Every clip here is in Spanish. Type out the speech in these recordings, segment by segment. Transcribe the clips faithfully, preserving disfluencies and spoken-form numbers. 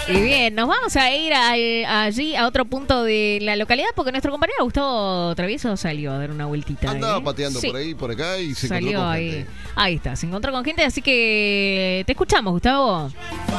Y bien, nos vamos a ir a- allí a otro punto de la localidad porque nuestro compañero Gustavo Travieso salió a dar una vueltita. Andaba ¿eh? pateando Sí. por ahí, por acá y se Salió encontró con ahí. gente. Ahí está, se encontró con gente, así que te escuchamos, Gustavo.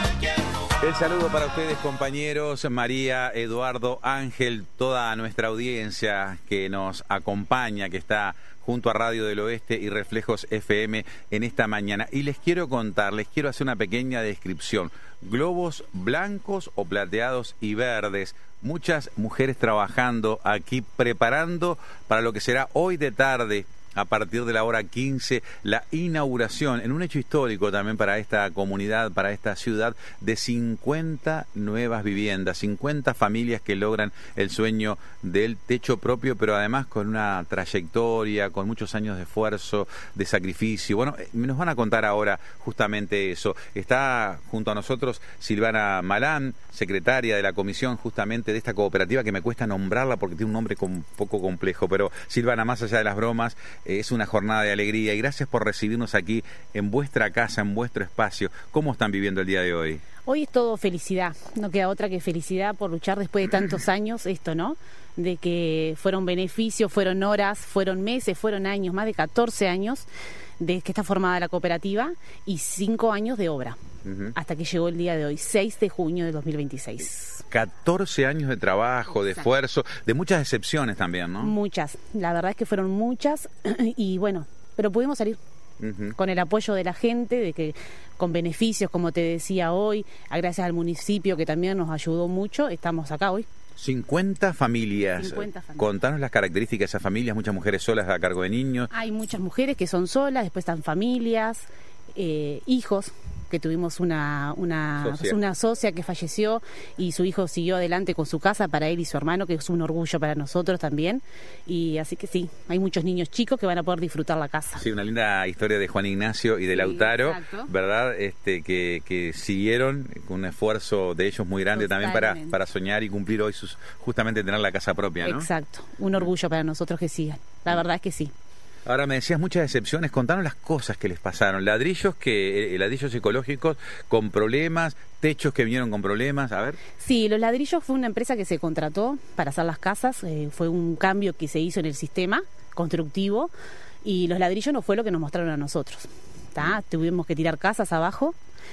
El saludo para ustedes, compañeros, María, Eduardo, Ángel, toda nuestra audiencia que nos acompaña, que está junto a Radio del Oeste y Reflejos F M en esta mañana. Y les quiero contar, les quiero hacer una pequeña descripción. Globos blancos o plateados y verdes. Muchas mujeres trabajando aquí, preparando para lo que será hoy de tarde, a partir de la hora quince, la inauguración, en un hecho histórico también para esta comunidad, para esta ciudad, de cincuenta nuevas viviendas, cincuenta familias que logran el sueño del techo propio, pero además con una trayectoria, con muchos años de esfuerzo, de sacrificio. Bueno, nos van a contar ahora justamente eso. Está junto a nosotros Silvana Malán, secretaria de la comisión justamente de esta cooperativa, que me cuesta nombrarla porque tiene un nombre un poco complejo, pero Silvana, más allá de las bromas, es una jornada de alegría y gracias por recibirnos aquí en vuestra casa, en vuestro espacio. ¿Cómo están viviendo el día de hoy? Hoy es todo felicidad, no queda otra que felicidad por luchar después de tantos años, esto, ¿no? De que fueron beneficios, fueron horas, fueron meses, fueron años, más de catorce años de que está formada la cooperativa y cinco años de obra, uh-huh. hasta que llegó el día de hoy, seis de junio de dos mil veintiséis. catorce años de trabajo, de Exacto. esfuerzo, de muchas excepciones también, ¿no? Muchas, la verdad es que fueron muchas y bueno, pero pudimos salir. Uh-huh. Con el apoyo de la gente, de que con beneficios, como te decía hoy, gracias al municipio que también nos ayudó mucho, estamos acá hoy. cincuenta familias. cincuenta familias. Contanos las características de esas familias, muchas mujeres solas a cargo de niños. Hay muchas mujeres que son solas, después están familias, eh, hijos, que tuvimos una, una, socia. una socia que falleció y su hijo siguió adelante con su casa para él y su hermano, que es un orgullo para nosotros también. Y así que sí, hay muchos niños chicos que van a poder disfrutar la casa. Sí, una linda historia de Juan Ignacio y de Sí, Lautaro, exacto. ¿verdad? Este, que, que siguieron con un esfuerzo de ellos muy grande también para, para soñar y cumplir hoy sus, justamente tener la casa propia, ¿no? Exacto, un orgullo para nosotros que sigan. La verdad es que sí. Ahora me decías muchas excepciones, contanos las cosas que les pasaron, ladrillos que eh, ladrillos ecológicos con problemas, techos que vinieron con problemas, a ver. Sí, los ladrillos fue una empresa que se contrató para hacer las casas, eh, fue un cambio que se hizo en el sistema constructivo y los ladrillos no fue lo que nos mostraron a nosotros, ¿tá? Tuvimos que tirar casas abajo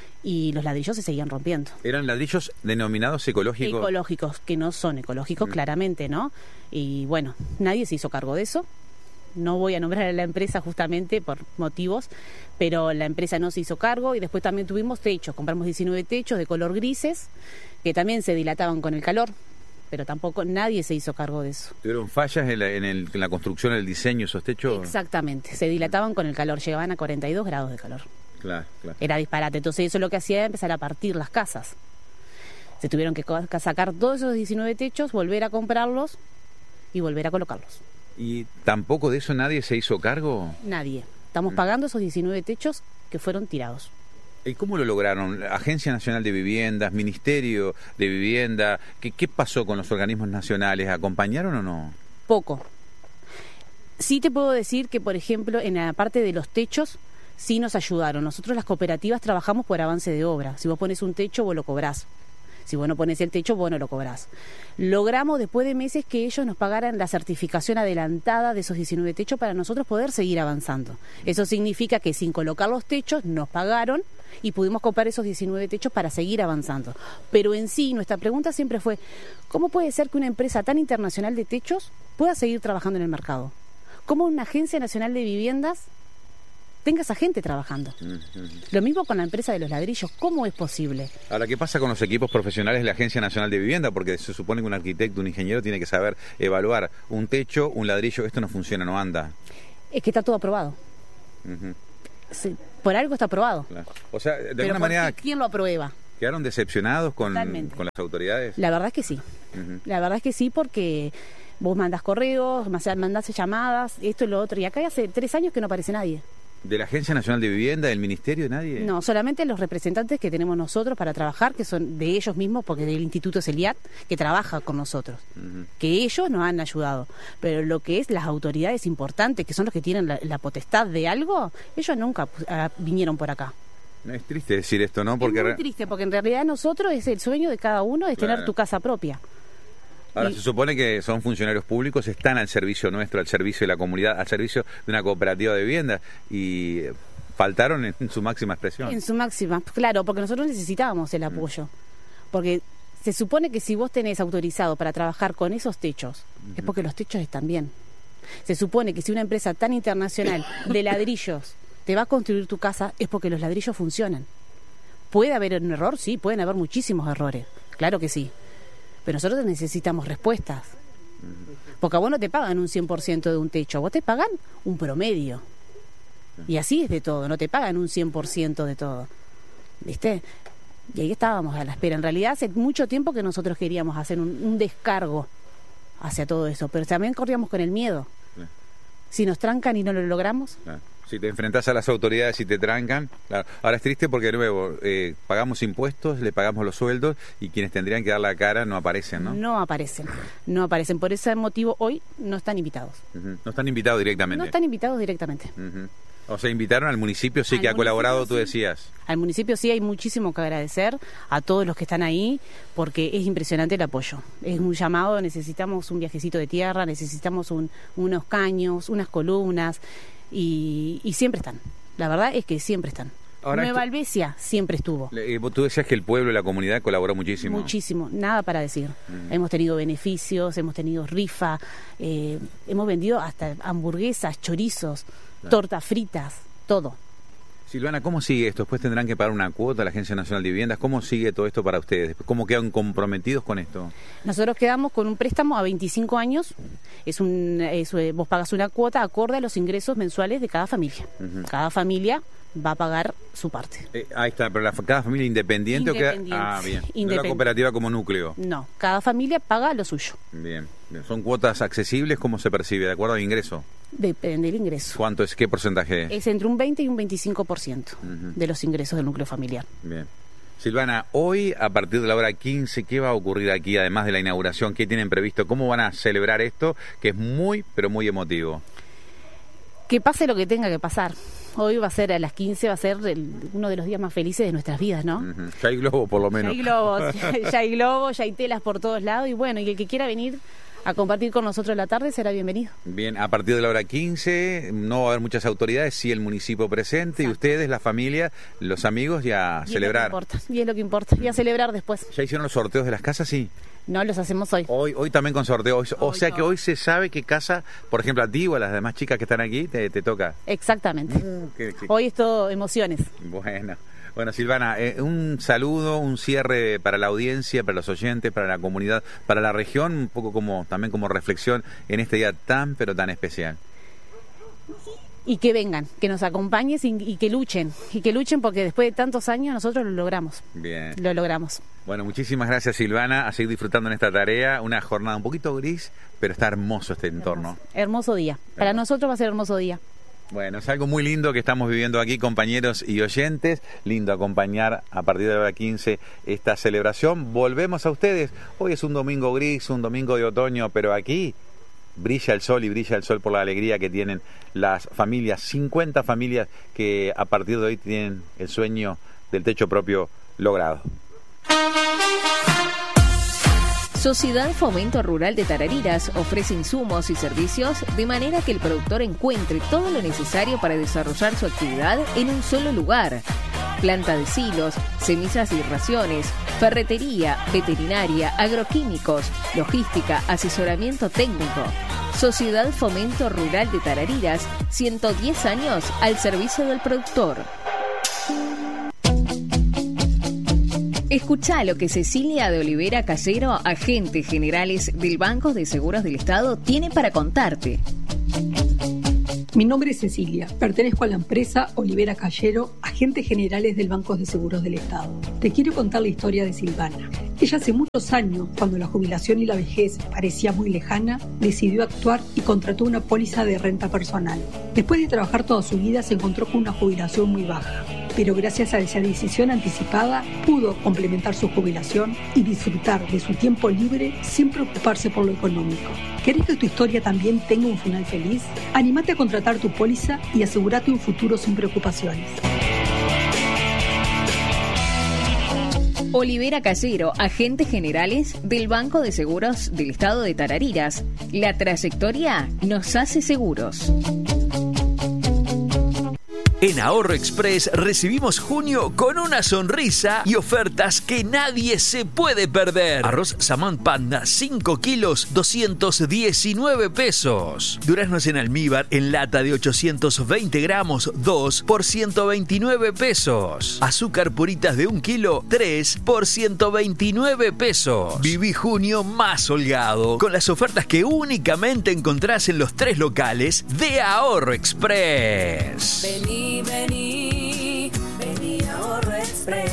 y los ladrillos se seguían rompiendo. ¿Eran ladrillos denominados ecológicos? Ecológicos, que no son ecológicos, mm. claramente, ¿no? Y bueno, nadie se hizo cargo de eso. No voy a nombrar a la empresa justamente por motivos, pero la empresa no se hizo cargo y después también tuvimos techos, compramos diecinueve techos de color grises que también se dilataban con el calor, pero tampoco nadie se hizo cargo de eso. ¿Tuvieron fallas en la, en el, en la construcción, en el diseño de esos techos? Exactamente, se dilataban con el calor, llegaban a cuarenta y dos grados de calor. Claro, claro. Era disparate, entonces eso lo que hacía era empezar a partir las casas. Se tuvieron que sacar todos esos diecinueve techos, volver a comprarlos y volver a colocarlos. ¿Y tampoco de eso nadie se hizo cargo? Nadie. Estamos pagando esos diecinueve techos que fueron tirados. ¿Y cómo lo lograron? Agencia Nacional de Viviendas, Ministerio de Vivienda, ¿qué, qué pasó con los organismos nacionales? ¿Acompañaron o no? Poco. Sí te puedo decir que, por ejemplo, en la parte de los techos, sí nos ayudaron. Nosotros las cooperativas trabajamos por avance de obra. Si vos pones un techo, vos lo cobrás. Si vos no pones el techo, vos no lo cobrás. Logramos después de meses que ellos nos pagaran la certificación adelantada de esos diecinueve techos para nosotros poder seguir avanzando. Eso significa que sin colocar los techos nos pagaron y pudimos comprar esos diecinueve techos para seguir avanzando. Pero en sí, nuestra pregunta siempre fue, ¿cómo puede ser que una empresa tan internacional de techos pueda seguir trabajando en el mercado? ¿Cómo una agencia nacional de viviendas tenga esa gente trabajando? Uh-huh. Lo mismo con la empresa de los ladrillos, ¿cómo es posible? Ahora, ¿qué pasa con los equipos profesionales de la Agencia Nacional de Vivienda? Porque se supone que un arquitecto, un ingeniero tiene que saber evaluar un techo, un ladrillo, esto no funciona, no anda. Es que está todo aprobado. Uh-huh. Sí, por algo está aprobado. Claro. O sea, de Pero alguna manera... ¿quién lo aprueba? ¿Quedaron decepcionados con, con las autoridades? La verdad es que sí. Uh-huh. La verdad es que sí, porque vos mandás correos, mandás llamadas, esto y lo otro, y acá hace tres años que no aparece nadie. ¿De la Agencia Nacional de Vivienda, del Ministerio, nadie? No, solamente los representantes que tenemos nosotros para trabajar, que son de ellos mismos, porque del Instituto Celiat, que trabaja con nosotros, uh-huh. que ellos nos han ayudado. Pero lo que es las autoridades importantes, que son los que tienen la, la potestad de algo, ellos nunca uh, vinieron por acá. Es triste decir esto, ¿no? Porque es muy triste, porque en realidad nosotros es el sueño de cada uno es claro. tener tu casa propia. Ahora, y... se supone que son funcionarios públicos, están al servicio nuestro, al servicio de la comunidad, al servicio de una cooperativa de vivienda y faltaron en su máxima expresión. En su máxima, claro, porque nosotros necesitábamos el apoyo. Mm. Porque se supone que si vos tenés autorizado para trabajar con esos techos, uh-huh. es porque los techos están bien. Se supone que si una empresa tan internacional de ladrillos te va a construir tu casa, es porque los ladrillos funcionan. ¿Puede haber un error? Sí, pueden haber muchísimos errores, claro que sí. Pero nosotros necesitamos respuestas. Porque a vos no te pagan un cien por ciento de un techo, a vos te pagan un promedio. Y así es de todo, no te pagan un cien por ciento de todo. ¿Viste? Y ahí estábamos a la espera. En realidad hace mucho tiempo que nosotros queríamos hacer un, un descargo hacia todo eso, pero también corríamos con el miedo. Sí. Si nos trancan y no lo logramos... Sí. Si te enfrentás a las autoridades y te trancan, claro. Ahora es triste porque de nuevo, eh, pagamos impuestos, le pagamos los sueldos y quienes tendrían que dar la cara no aparecen, ¿no? No aparecen, no aparecen. Por ese motivo hoy no están invitados. Uh-huh. No están invitados directamente. No están invitados directamente. Uh-huh. O sea, invitaron al municipio, sí, al que ha colaborado, sí. tú decías. Al municipio sí hay muchísimo que agradecer a todos los que están ahí, porque es impresionante el apoyo. Es un llamado, necesitamos un viajecito de tierra, necesitamos un, unos caños, unas columnas, y, y siempre están. La verdad es que siempre están. Ahora Nueva esto, Albesia siempre estuvo. Eh, tú decías que el pueblo y la comunidad colaboró muchísimo. Muchísimo, nada para decir. Uh-huh. Hemos tenido beneficios, hemos tenido rifa, eh, hemos vendido hasta hamburguesas, chorizos, claro. tortas fritas, todo. Silvana, ¿cómo sigue esto? Después tendrán que pagar una cuota a la Agencia Nacional de Viviendas. ¿Cómo sigue todo esto para ustedes? ¿Cómo quedan comprometidos con esto? Nosotros quedamos con un préstamo a veinticinco años. Es un, es, vos pagas una cuota acorde a los ingresos mensuales de cada familia. Uh-huh. Cada familia va a pagar su parte. Eh, ahí está, pero la, cada familia independiente, independiente. o queda... Ah, bien. Independiente. No la cooperativa como núcleo. No, cada familia paga lo suyo. Bien, bien. ¿Son cuotas accesibles? ¿Cómo se percibe? ¿De acuerdo al ingreso? Depende del ingreso. ¿Cuánto es? ¿Qué porcentaje? Es entre un veinte y un veinticinco por ciento uh-huh. de los ingresos del núcleo familiar. Bien. Silvana, hoy a partir de la hora quince, ¿qué va a ocurrir aquí además de la inauguración? ¿Qué tienen previsto? ¿Cómo van a celebrar esto? Que es muy, pero muy emotivo. Que pase lo que tenga que pasar. Hoy va a ser a las quince, va a ser el, uno de los días más felices de nuestras vidas, ¿no? Uh-huh. Ya hay globo, por lo menos. Ya hay globos, ya, ya hay globos, ya hay telas por todos lados. Y bueno, y el que quiera venir a compartir con nosotros la tarde será bienvenido. Bien, a partir de la hora quince no va a haber muchas autoridades, sí el municipio presente. Exacto. Y ustedes, la familia, los amigos, y a y celebrar. Es lo que importa, y es lo que importa, y a celebrar después. ¿Ya hicieron los sorteos de las casas? Sí. No, los hacemos hoy. Hoy hoy también con sorteo. Hoy, o hoy sea no. que hoy se sabe qué casa, por ejemplo, a ti o a las demás chicas que están aquí, te, te toca. Exactamente. Mm, qué, qué... Hoy es todo emociones. Bueno. Bueno, Silvana, eh, un saludo, un cierre para la audiencia, para los oyentes, para la comunidad, para la región, un poco como también como reflexión en este día tan, pero tan especial. Y que vengan, que nos acompañen y, y que luchen, y que luchen porque después de tantos años nosotros lo logramos. Bien. Lo logramos. Bueno, muchísimas gracias, Silvana, a seguir disfrutando en esta tarea, una jornada un poquito gris, pero está hermoso este entorno. Hermoso, hermoso día, para hermoso. Nosotros va a ser hermoso día. Bueno, es algo muy lindo que estamos viviendo aquí, compañeros y oyentes. Lindo acompañar a partir de la hora quince esta celebración. Volvemos a ustedes. Hoy es un domingo gris, un domingo de otoño, pero aquí brilla el sol y brilla el sol por la alegría que tienen las familias. cincuenta familias que a partir de hoy tienen el sueño del techo propio logrado. Sociedad Fomento Rural de Tarariras ofrece insumos y servicios de manera que el productor encuentre todo lo necesario para desarrollar su actividad en un solo lugar. Planta de silos, semillas y raciones, ferretería, veterinaria, agroquímicos, logística, asesoramiento técnico. Sociedad Fomento Rural de Tarariras, ciento diez años al servicio del productor. Escuchá lo que Cecilia de Olivera Callero, agente generales del Banco de Seguros del Estado, tiene para contarte. Mi nombre es Cecilia, pertenezco a la empresa Olivera Callero, agentes generales del Banco de Seguros del Estado. Te quiero contar la historia de Silvana. Ella hace muchos años, cuando la jubilación y la vejez parecía muy lejana, decidió actuar y contrató una póliza de renta personal. Después de trabajar toda su vida se encontró con una jubilación muy baja, pero gracias a esa decisión anticipada pudo complementar su jubilación y disfrutar de su tiempo libre sin preocuparse por lo económico. ¿Querés que tu historia también tenga un final feliz? Anímate a contratar tu póliza y asegúrate un futuro sin preocupaciones. Olivera Callero, agentes generales del Banco de Seguros del Estado de Tarariras. La trayectoria nos hace seguros. En Ahorro Express recibimos junio con una sonrisa y ofertas que nadie se puede perder. Arroz Samán Panda, cinco kilos, doscientos diecinueve pesos. Duraznos en almíbar en lata de ochocientos veinte gramos, dos por ciento veintinueve pesos. Azúcar puritas de un kilo, tres por ciento veintinueve pesos. Viví junio más holgado con las ofertas que únicamente encontrás en los tres locales de Ahorro Express. Vení. Vení, vení a Ahorro Express.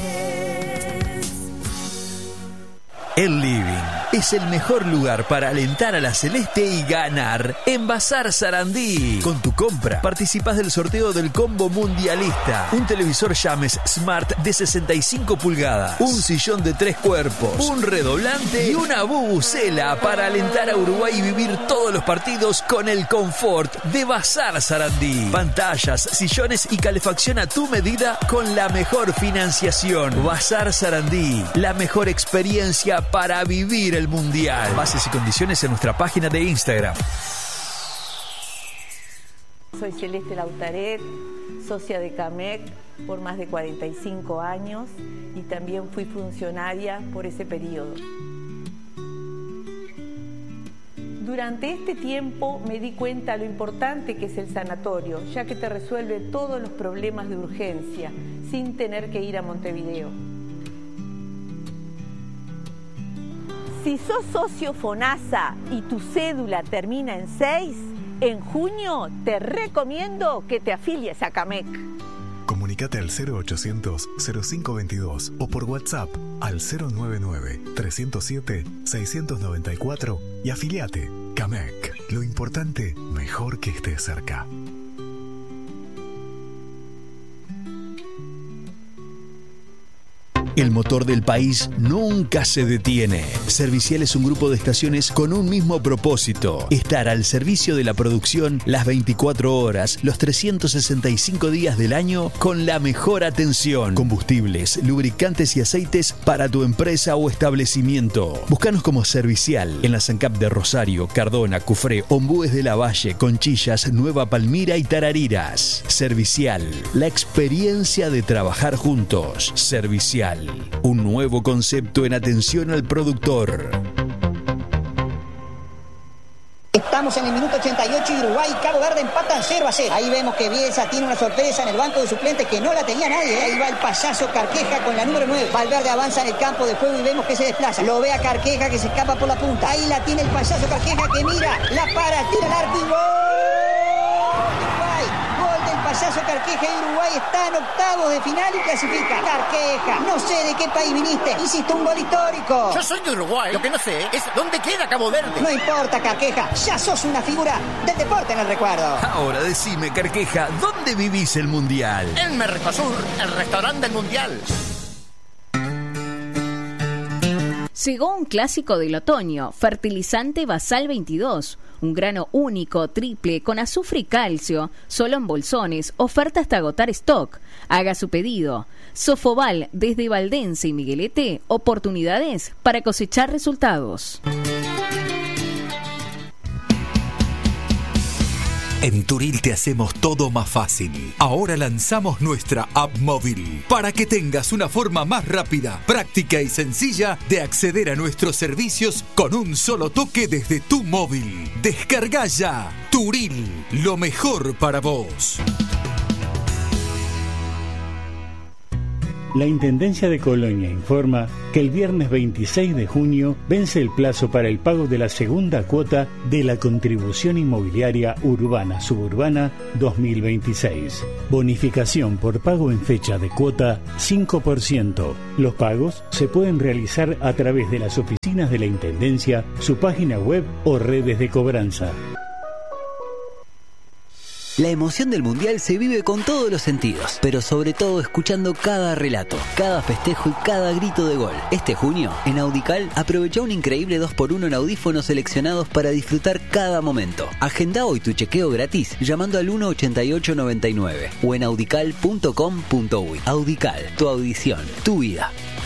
El Living es el mejor lugar para alentar a la Celeste y ganar en Bazar Sarandí. Con tu compra participás del sorteo del combo mundialista, un televisor Llames Smart de sesenta y cinco pulgadas, un sillón de tres cuerpos, un redoblante y una bubucela para alentar a Uruguay y vivir todos los partidos con el confort de Bazar Sarandí. Pantallas, sillones y calefacción a tu medida con la mejor financiación. Bazar Sarandí, la mejor experiencia para vivir el mundial. Bases y condiciones en nuestra página de Instagram. Soy Celeste Lautaret, socia de CAMEC por más de cuarenta y cinco años y también fui funcionaria por ese periodo. Durante este tiempo me di cuenta lo importante que es el sanatorio, ya que te resuelve todos los problemas de urgencia sin tener que ir a Montevideo. Si sos socio FONASA y tu cédula termina en seis, en junio te recomiendo que te afilies a CAMEC. Comunicate al cero ochocientos, cero cinco veintidós o por WhatsApp al cero noventa y nueve, trescientos siete, seiscientos noventa y cuatro y afiliate. CAMEC. Lo importante, mejor que estés cerca. El motor del país nunca se detiene. Servicial es un grupo de estaciones con un mismo propósito: estar al servicio de la producción las veinticuatro horas, los trescientos sesenta y cinco días del año con la mejor atención. Combustibles, lubricantes y aceites para tu empresa o establecimiento. Búscanos como Servicial en la SANCAP de Rosario, Cardona, Cufré, Ombúes de la Valle, Conchillas, Nueva Palmira y Tarariras. Servicial, la experiencia de trabajar juntos. Servicial, un nuevo concepto en atención al productor. Estamos en el minuto ochenta y ocho y Uruguay y Cabo Verde empatan cero a cero. Ahí vemos que Bielsa tiene una sorpresa en el banco de suplentes que no la tenía nadie. Ahí va el payaso Carqueja con la número nueve. Valverde avanza en el campo de juego y vemos que se desplaza. Lo ve a Carqueja que se escapa por la punta. Ahí la tiene el payaso Carqueja que mira, la para, tira el arco y ¡gol! Gol del payaso Carqueja y Uruguay está en octavos de final y clasifica. Carqueja, no sé de qué país viniste, hiciste un gol histórico. Yo soy de Uruguay, lo que no sé es dónde queda Cabo Verde. No importa, Carqueja, ya sos una figura del deporte en el recuerdo. Ahora decime, Carqueja, ¿dónde vivís el Mundial? En Mercosur, el restaurante del Mundial. Llegó un clásico del otoño, fertilizante Basal veintidós, un grano único, triple, con azufre y calcio, solo en bolsones, oferta hasta agotar stock. Haga su pedido. Sofobal, desde Valdense y Miguelete, oportunidades para cosechar resultados. En Turil te hacemos todo más fácil. Ahora lanzamos nuestra app móvil para que tengas una forma más rápida, práctica y sencilla de acceder a nuestros servicios con un solo toque desde tu móvil. Descarga ya Turil, lo mejor para vos. La Intendencia de Colonia informa que el viernes veintiséis de junio vence el plazo para el pago de la segunda cuota de la Contribución Inmobiliaria Urbana Suburbana dos mil veintiséis. Bonificación por pago en fecha de cuota cinco por ciento. Los pagos se pueden realizar a través de las oficinas de la Intendencia, su página web o redes de cobranza. La emoción del Mundial se vive con todos los sentidos, pero sobre todo escuchando cada relato, cada festejo y cada grito de gol. Este junio, en Audical, aprovecha un increíble dos por uno en audífonos seleccionados para disfrutar cada momento. Agenda hoy tu chequeo gratis llamando al uno ochenta y ocho noventa y nueve o en audical punto com punto uy. Audical, tu audición, tu vida.